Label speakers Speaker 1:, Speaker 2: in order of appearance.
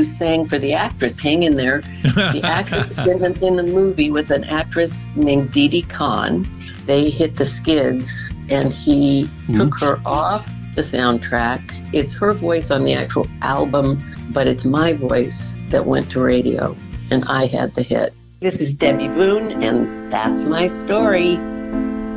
Speaker 1: who sang for the actress. Hang in there. The actress in the movie was an actress named Didi Khan. They hit the skids, and he took her off the soundtrack. It's her voice on the actual album, but it's my voice that went to radio, and I had the hit. This is Debbie Boone, and that's my story.